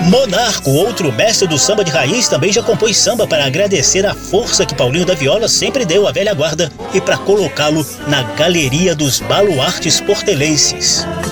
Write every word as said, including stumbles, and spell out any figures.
Monarco, outro mestre do samba de raiz, também já compôs samba para agradecer a força que Paulinho da Viola sempre deu à velha guarda e para colocá-lo na galeria dos baluartes portelenses.